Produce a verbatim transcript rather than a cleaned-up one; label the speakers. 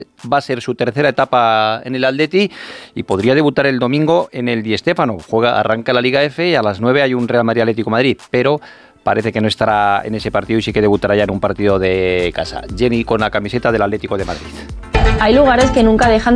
Speaker 1: Va a ser su tercera etapa en el Atleti y podría debutar el domingo en el Di Stéfano. Juega, arranca la Liga F y a las nueve hay un Real Madrid Atlético Madrid, pero parece que no estará en ese partido y sí que debutará ya en un partido de casa. Jenny con la camiseta del Atlético de Madrid.
Speaker 2: Hay lugares que nunca dejan